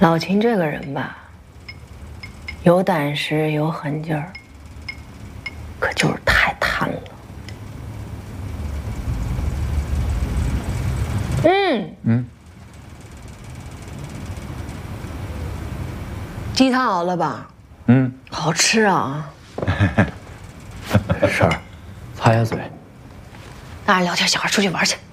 老秦这个人吧，有胆识，有狠劲儿，可就是太贪了。鸡汤熬了吧？好吃啊。 没事儿，擦下嘴。 大人聊天，小孩出去玩去。